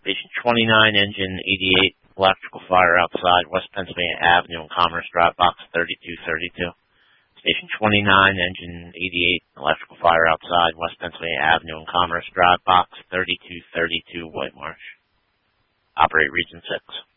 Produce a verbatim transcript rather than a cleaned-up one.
Station twenty-nine, engine eighty-eight, electrical fire outside West Pennsylvania Avenue and Commerce Drive, box thirty-two thirty-two. Station twenty-nine, engine eighty-eight, electrical fire outside West Pennsylvania Avenue and Commerce Drive, box thirty-two thirty-two, White Marsh. Operate Region six.